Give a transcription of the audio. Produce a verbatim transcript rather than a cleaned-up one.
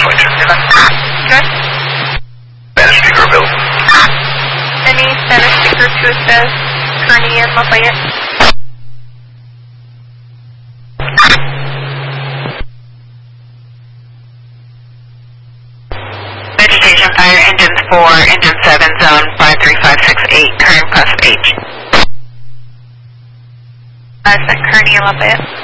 Switcher. Good. Spanish speaker available. Any Spanish speaker to assist Kearney and Lafayette? Vegetation fire, engine four, engine seven, zone five three five six eight, current plus H. Uh, is that Kearney and Lafayette?